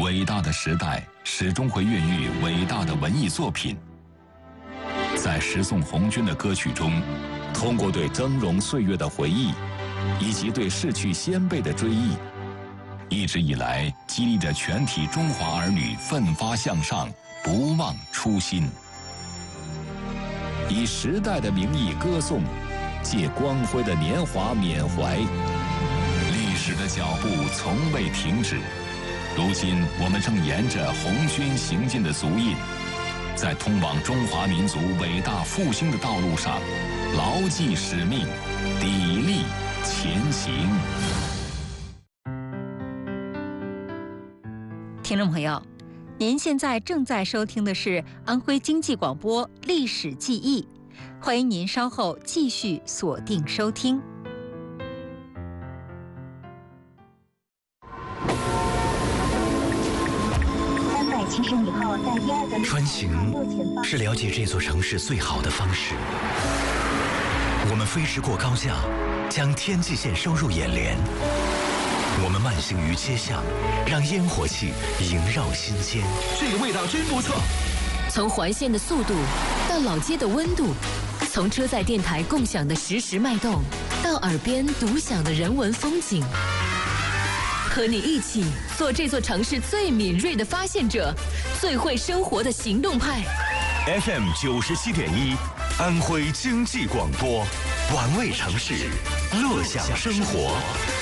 伟大的时代始终会孕育伟大的文艺作品。在十送红军的歌曲中，通过对峥嵘岁月的回忆，以及对逝去先辈的追忆，一直以来激励着全体中华儿女奋发向上，不忘初心。以时代的名义歌颂，借光辉的年华缅怀，历史的脚步从未停止。如今我们正沿着红军行进的足印，在通往中华民族伟大复兴的道路上，牢记使命，砥砺前行。 听众朋友，您现在正在收听的是安徽经济广播历史记忆，欢迎您稍后继续锁定收听。 穿行是了解这座城市最好的方式。我们飞驰过高架，将天际线收入眼帘。我们慢行于街巷，让烟火气萦绕心间。 这个味道真不错。 从环线的速度到老街的温度，从车载电台共享的实时脉动，到耳边独享的人文风景。和你一起做这座城市最敏锐的发现者，最会生活的行动派。 FM 97.1，安徽经济广播，玩味城市，乐享生活。